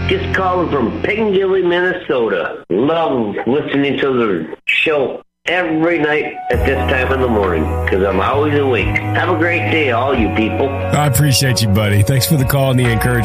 Just calling from Piccadilly, Minnesota. Love listening to the show every night at this time in the morning because I'm always awake. Have a great day, all you people. I appreciate you, buddy. Thanks for the call and the encouragement.